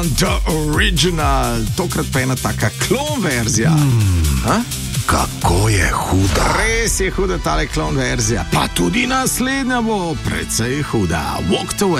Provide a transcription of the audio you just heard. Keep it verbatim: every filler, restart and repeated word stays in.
The Original, tokrat pa ena taka klon verzija. Mm, kako je huda. Res je huda tale klon verzija, pa tudi naslednja bo precej huda. Walked Away.